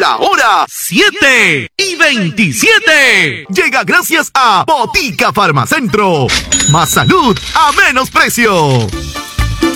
La hora 7:27. Llega gracias a Botica Farmacentro. Más salud a menos precio.